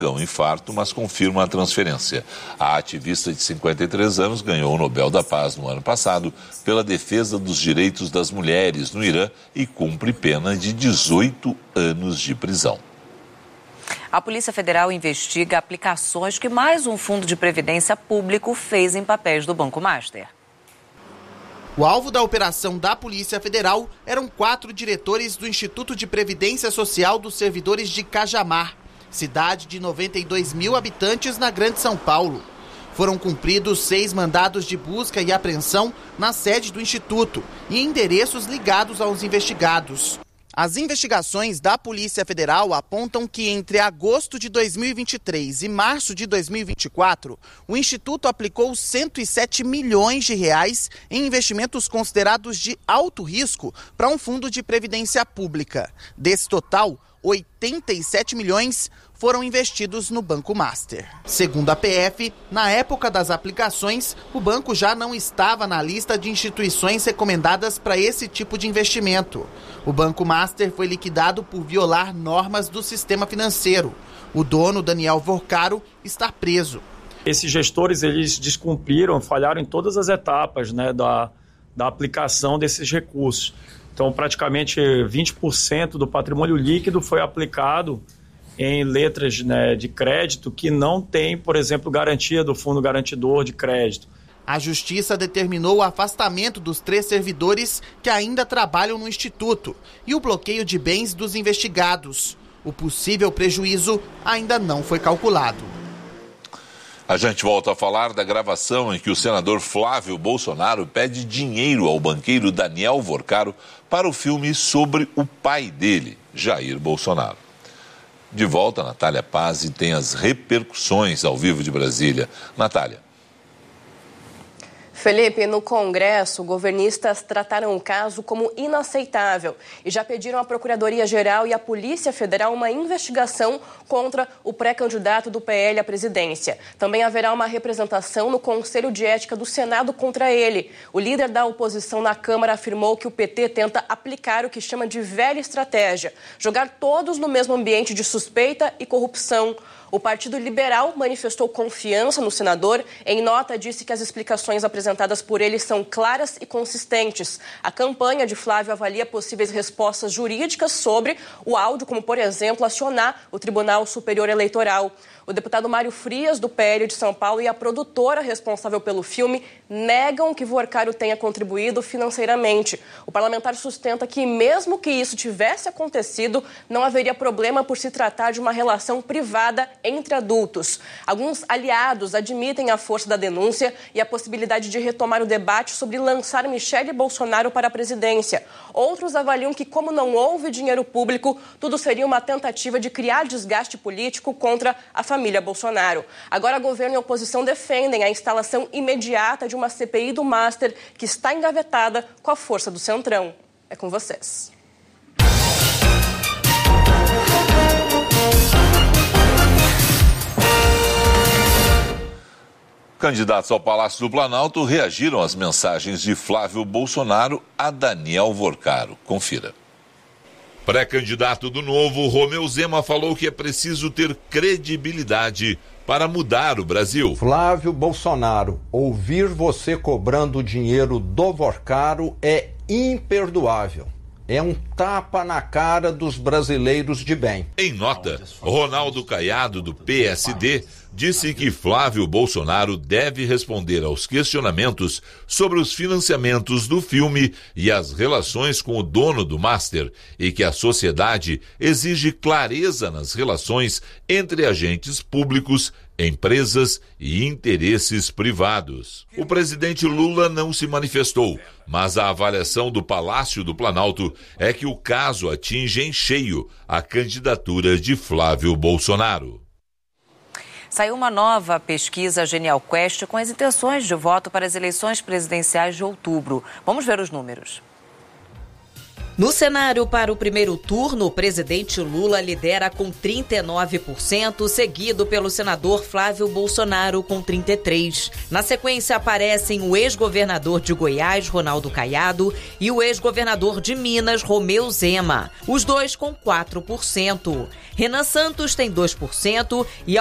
um infarto, mas confirma a transferência. A ativista de 53 anos ganhou o Nobel da Paz no ano passado pela defesa dos direitos das mulheres no Irã e cumpre pena de 18 anos de prisão. A Polícia Federal investiga aplicações que mais um fundo de previdência público fez em papéis do Banco Master. O alvo da operação da Polícia Federal eram 4 diretores do Instituto de Previdência Social dos Servidores de Cajamar, cidade de 92 mil habitantes na Grande São Paulo. Foram cumpridos 6 mandados de busca e apreensão na sede do Instituto e em endereços ligados aos investigados. As investigações da Polícia Federal apontam que entre agosto de 2023 e março de 2024, o Instituto aplicou 107 milhões de reais em investimentos considerados de alto risco para um fundo de previdência pública. Desse total, 87 milhões foram investidos no Banco Master. Segundo a PF, na época das aplicações, o banco já não estava na lista de instituições recomendadas para esse tipo de investimento. O Banco Master foi liquidado por violar normas do sistema financeiro. O dono, Daniel Vorcaro, está preso. Esses gestores, eles descumpriram, falharam em todas as etapas, né, da aplicação desses recursos. Então, praticamente 20% do patrimônio líquido foi aplicado em letras, né, de crédito que não tem, por exemplo, garantia do fundo garantidor de crédito. A Justiça determinou o afastamento dos 3 servidores que ainda trabalham no Instituto e o bloqueio de bens dos investigados. O possível prejuízo ainda não foi calculado. A gente volta a falar da gravação em que o senador Flávio Bolsonaro pede dinheiro ao banqueiro Daniel Vorcaro para o filme sobre o pai dele, Jair Bolsonaro. De volta, Natália Paz, e tem as repercussões ao vivo de Brasília. Natália. Felipe, no Congresso, governistas trataram o caso como inaceitável e já pediram à Procuradoria-Geral e à Polícia Federal uma investigação contra o pré-candidato do PL à presidência. Também haverá uma representação no Conselho de Ética do Senado contra ele. O líder da oposição na Câmara afirmou que o PT tenta aplicar o que chama de velha estratégia, jogar todos no mesmo ambiente de suspeita e corrupção. O Partido Liberal manifestou confiança no senador. Em nota, disse que as explicações apresentadas por ele são claras e consistentes. A campanha de Flávio avalia possíveis respostas jurídicas sobre o áudio, como, por exemplo, acionar o Tribunal Superior Eleitoral. O deputado Mário Frias, do PL de São Paulo, e a produtora responsável pelo filme negam que Vorcaro tenha contribuído financeiramente. O parlamentar sustenta que, mesmo que isso tivesse acontecido, não haveria problema por se tratar de uma relação privada entre adultos. Alguns aliados admitem a força da denúncia e a possibilidade de retomar o debate sobre lançar Michele Bolsonaro para a presidência. Outros avaliam que, como não houve dinheiro público, tudo seria uma tentativa de criar desgaste político contra a família Bolsonaro. Agora, governo e oposição defendem a instalação imediata de uma CPI do Master, que está engavetada com a força do Centrão. É com vocês. Candidatos ao Palácio do Planalto reagiram às mensagens de Flávio Bolsonaro a Daniel Vorcaro. Confira. Pré-candidato do Novo, Romeu Zema, falou que é preciso ter credibilidade para mudar o Brasil. Flávio Bolsonaro, ouvir você cobrando dinheiro do Vorcaro é imperdoável. É um tapa na cara dos brasileiros de bem. Em nota, Ronaldo Caiado, do PSD, disse que Flávio Bolsonaro deve responder aos questionamentos sobre os financiamentos do filme e as relações com o dono do Master e que a sociedade exige clareza nas relações entre agentes públicos, empresas e interesses privados. O presidente Lula não se manifestou, mas a avaliação do Palácio do Planalto é que o caso atinge em cheio a candidatura de Flávio Bolsonaro. Saiu uma nova pesquisa Genial Quest com as intenções de voto para as eleições presidenciais de outubro. Vamos ver os números. No cenário para o primeiro turno, o presidente Lula lidera com 39%, seguido pelo senador Flávio Bolsonaro com 33%. Na sequência aparecem o ex-governador de Goiás, Ronaldo Caiado, e o ex-governador de Minas, Romeu Zema, os dois com 4%. Renan Santos tem 2% e